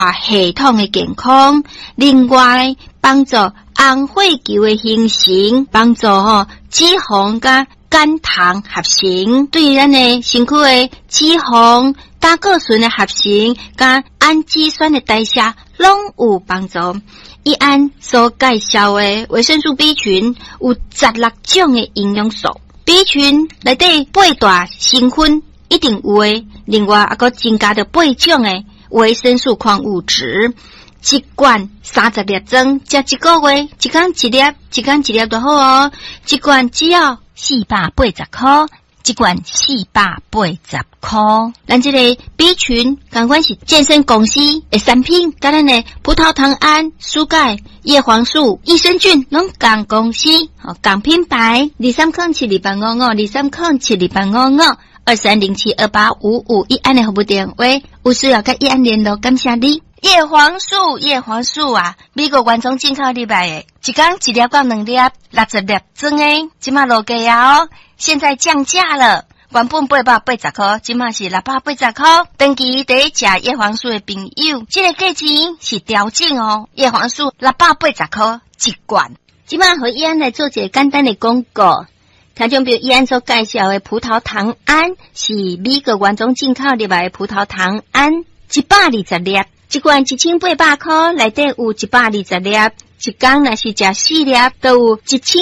系统的健康，另外帮助红血球的形成，帮助脂肪甲肝糖合成，对咱的身躯的脂肪、胆固醇的合成，甲氨基酸的代谢拢有帮助。伊按所介绍的维生素 B 群有16种的营养素 ，B 群内底8大成分一定有的，另外还佫增加着8种的维生素矿物质。一罐30粒装，食一个月，一天一粒，一天一粒就好哦。一罐只要480块，一罐480块。咱这个 B 群，同款是健身公司的产品，甲咱的葡萄糖胺、蔬钙、叶黄素、益生菌，拢同公司，同品牌。23072855，23072855，一安的服务电话，有需要甲一安联络，感谢你。叶黄素啊，美国原装进口入来的，一天一粒到2粒，60粒装的，即马落价啊！现在降价了，原本880块，即马是680块。长期第一食叶黄素的朋友，这个价钱是调整哦。叶黄素680块一罐。即马和伊安来做一个简单的广告。听众朋友，伊安所介绍的葡萄糖胺是美国原装进口入来的葡萄糖胺，120粒。一罐1800块，内底有120粒，一天若是食4粒，都有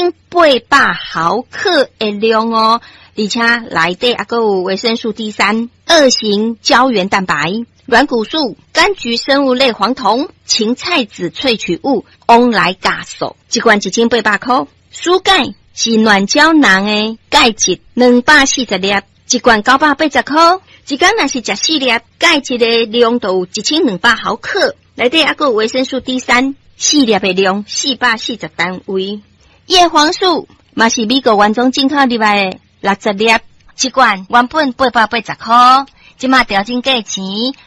1800毫克的量哦。而且内底还有维生素 D3、2型胶原蛋白、软骨素、柑橘生物类黄酮、芹菜籽萃取物、翁来嘎素。一罐1800块，蔬钙是软胶囊的钙质240粒，一罐980块。一天若是食4粒，钙质的量就有1200毫克，内底还有维生素 D3， 4粒的量440单位。叶黄素嘛是美国原装进口入来的60粒，一罐原本880块，即马调整价钱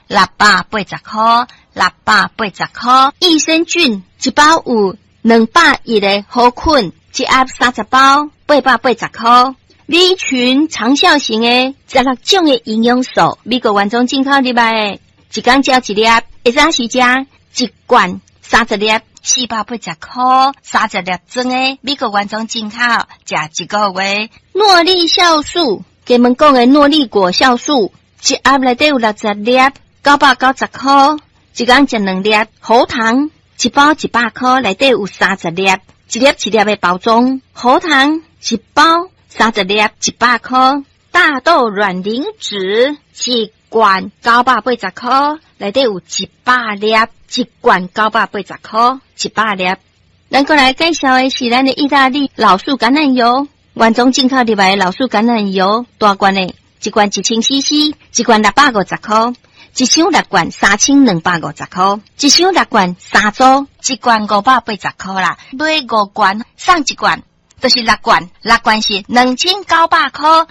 680块，680块。益生菌一包有201个好菌，一盒30包，880块。B 群长效型的16种的营养素，美国原装进口入来的，一天食一粒，会早时食一罐30粒，480块，30粒装的，美国原装进口，食一个月。诺丽酵素，给们讲的诺丽果酵素，一盒内底有60粒，990块，一天食2粒。喉糖一包100块，内底有30粒，一粒一粒的包装。喉糖一包30粒100块。大豆卵磷脂一罐980块，内底有100粒，一罐980块，100粒。咱过来介绍的是咱的意大利老树橄榄油，原装进口入来的老树橄榄油，大罐的，一罐1000cc， 一罐650块，一箱6罐3250块，一箱6罐3组，一罐580块啦，买5罐送1罐。就是6罐，6罐是2900块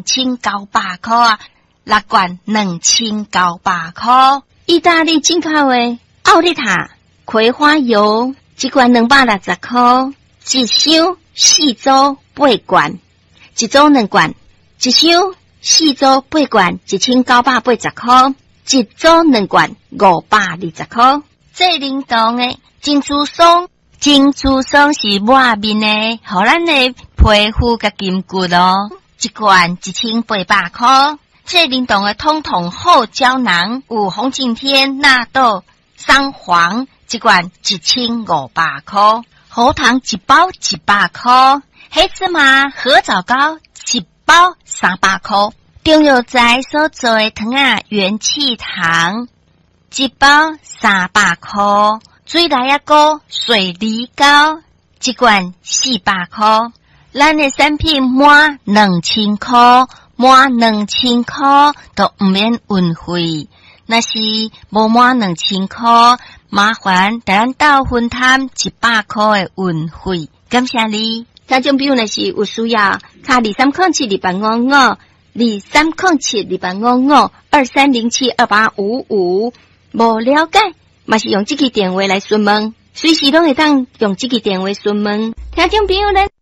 ，2900块啊，6罐2900块。意大利进口的奥利塔葵花油，一罐260块，一箱4组8罐，一组2罐，一箱4组8罐，1980块，一组2罐520块。最灵动的珍珠松。珍珠松是抹面的，互咱的皮肤甲筋骨咯。一罐1800块。这灵动的通通后胶囊有红景天、纳豆、桑黄，一罐1500块。喉糖一包100块。黑芝麻、合枣糕一包300块。中药材所做的糖啊，元气糖一包300块。水来一个水梨膏，一罐400块。咱的产品满2000块，满2000块都唔免运费。那是无满2000块，麻烦带咱到分摊100块的运费。感谢你。听众朋友若是有需要，卡23072855 23072855 23072855，无了解。嘛是用这个电话来询问，随时拢会当用这个电话询问。听众朋友呢？